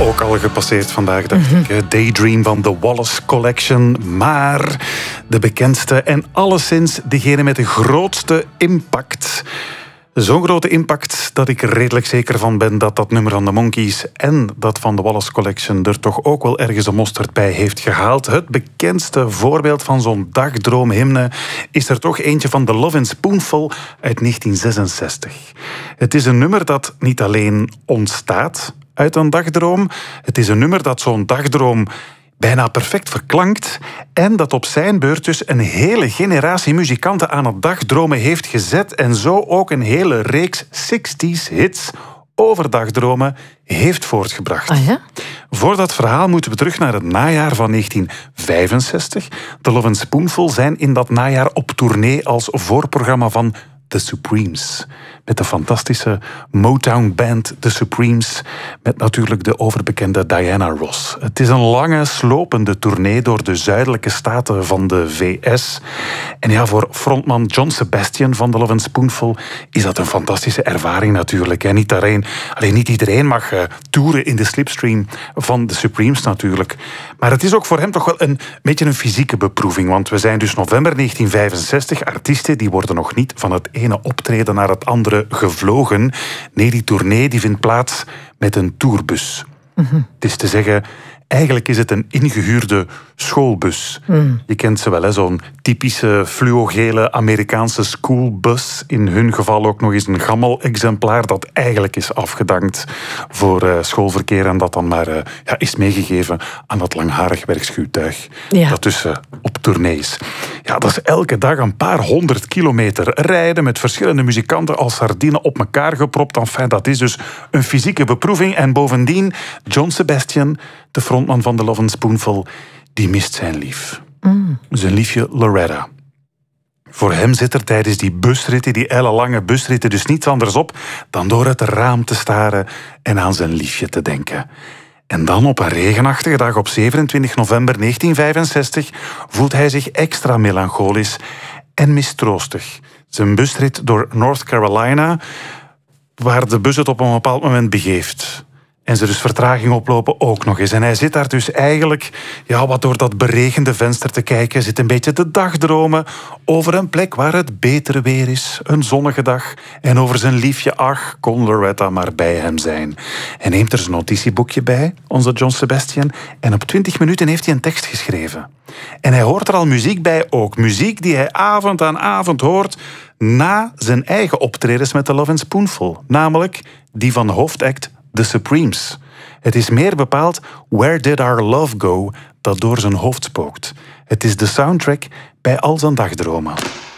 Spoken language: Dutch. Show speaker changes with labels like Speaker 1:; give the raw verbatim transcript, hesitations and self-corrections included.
Speaker 1: ook al gepasseerd vandaag, dacht mm-hmm. ik. Daydream van The Wallace Collection. Maar de bekendste en alleszins degene met de grootste impact. Zo'n grote impact dat ik er redelijk zeker van ben dat dat nummer van de Monkees en dat van de Wallace Collection er toch ook wel ergens een mosterd bij heeft gehaald. Het bekendste voorbeeld van zo'n dagdroomhymne is er toch eentje van The Lovin' Spoonful uit negentien zesenzestig. Het is een nummer dat niet alleen ontstaat uit een dagdroom, het is een nummer dat zo'n dagdroom bijna perfect verklankt en dat op zijn beurt dus een hele generatie muzikanten aan het dagdromen heeft gezet en zo ook een hele reeks zestig's hits over dagdromen heeft voortgebracht.
Speaker 2: Ah, ja?
Speaker 1: Voor dat verhaal moeten we terug naar het najaar van negentien vijfenzestig. The Lovin' Spoonful zijn in dat najaar op tournee als voorprogramma van The Supremes. Met de fantastische Motown-band The Supremes. Met natuurlijk de overbekende Diana Ross. Het is een lange, slopende tournee door de zuidelijke staten van de V S. En ja, voor frontman John Sebastian van The Lovin' Spoonful is dat een fantastische ervaring natuurlijk. En niet alleen, alleen niet iedereen mag uh, toeren in de slipstream van The Supremes natuurlijk. Maar het is ook voor hem toch wel een beetje een fysieke beproeving. Want we zijn dus november negentien vijfenzestig. Artiesten die worden nog niet van het ene optreden naar het andere gevlogen. Nee, die tournee die vindt plaats met een tourbus. Mm-hmm. Het is te zeggen, eigenlijk is het een ingehuurde schoolbus. Mm. Je kent ze wel, hè? Zo'n typische fluogele Amerikaanse schoolbus. In hun geval ook nog eens een gammel exemplaar dat eigenlijk is afgedankt voor uh, schoolverkeer en dat dan maar uh, ja, is meegegeven aan dat langharig werkschuwtuig. Ja. Dat dus uh, op tournee is. Ja, dat is elke dag een paar honderd kilometer rijden met verschillende muzikanten als sardine op elkaar gepropt. Enfin, dat is dus een fysieke beproeving. En bovendien, John Sebastian, de frontman van The Lovin' Spoonful, die mist zijn lief. Mm. Zijn liefje Loretta. Voor hem zit er tijdens die busritten, die ellenlange busritten, dus niets anders op dan door het raam te staren en aan zijn liefje te denken. En dan op een regenachtige dag op zevenentwintig november negentien vijfenzestig voelt hij zich extra melancholisch en mistroostig. Zijn busrit door North Carolina, waar de bus het op een bepaald moment begeeft. En ze dus vertraging oplopen ook nog eens. En hij zit daar dus eigenlijk ja, wat door dat beregende venster te kijken. Zit een beetje te dagdromen over een plek waar het betere weer is. Een zonnige dag. En over zijn liefje, ach, kon Loretta maar bij hem zijn. Hij neemt er zijn notitieboekje bij, onze John Sebastian. En op twintig minuten heeft hij een tekst geschreven. En hij hoort er al muziek bij ook. Muziek die hij avond aan avond hoort na zijn eigen optredens met The Lovin' Spoonful. Namelijk die van de hoofdact The Supremes. Het is meer bepaald Where Did Our Love Go dat door zijn hoofd spookt. Het is de soundtrack bij al zijn dagdromen.